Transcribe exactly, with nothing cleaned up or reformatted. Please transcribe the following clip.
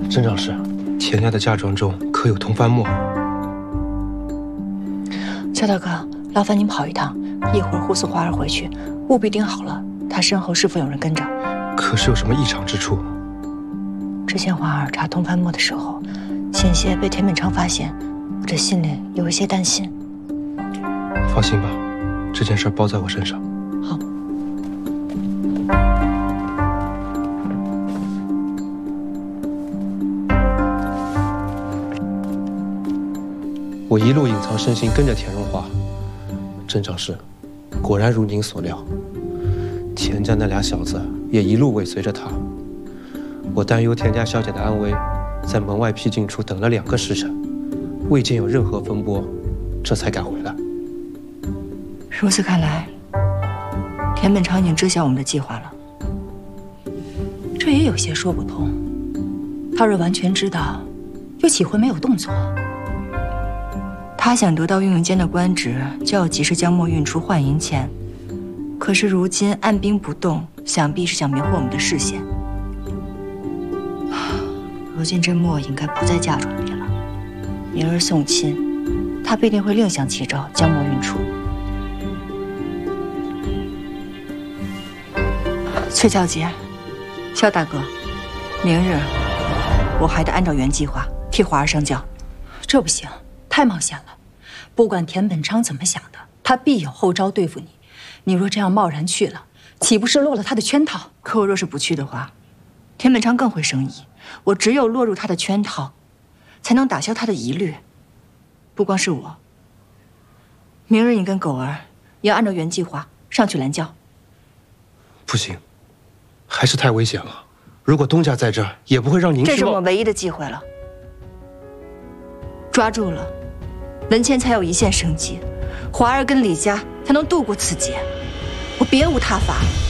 镇长室，田家的嫁妆中可有通番墨？ 肖大哥，劳烦您跑一趟，一会儿护送华儿回去，务必盯好了他身后是否有人跟着。 可是有什么异常之处？ 之前华儿查通番墨的时候，险些被田本昌发现，我这心里有一些担心。 放心吧，这件事包在我身上。 好。 我一路隐藏身形跟着田荣华，镇长室，果然如您所料，田家那俩小子也一路尾随着他。我担忧田家小姐的安危，在门外僻静处等了两个时辰，未见有任何风波，这才赶回来。 如此看来，田本昌已经知晓我们的计划了。这也有些说不通。他若完全知道，又岂会没有动作？他想得到运营监的官职，就要及时将墨运出换银钱。可是如今按兵不动，想必是想迷惑我们的视线。如今这墨应该不在嫁妆里了，明儿送亲，他必定会另想奇招将墨运出。崔小姐，肖大哥，明日我还得按照原计划替华儿上轿。这不行，太冒险了。不管田本昌怎么想的，他必有后招对付你。你若这样贸然去了，岂不是落了他的圈套？可我若是不去的话，田本昌更会生疑。我只有落入他的圈套，才能打消他的疑虑。不光是我，明日你跟狗儿也要按照原计划上去拦轿。 不行，还是太危险了。如果东家在这儿，也不会让您失望。 这是我唯一的机会了，抓住了，文谦才有一线生机，华儿跟李家才能度过此劫。我别无他法。